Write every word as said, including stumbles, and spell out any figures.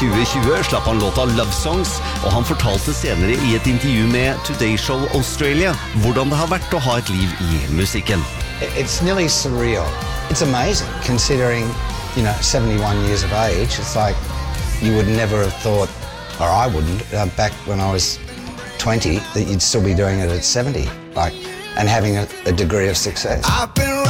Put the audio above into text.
tjue tjue slapp han låta Love Songs, og han fortalte senere i et intervju med Today Show Australia hvordan det har vært å ha et liv i musikken. It's nearly surreal. It's amazing considering, you know, seventy-one years of age. It's like you would never have thought, or I wouldn't, uh, back when I was twenty, that you'd still be doing it at seventy, like, and having a, a degree of success. I've been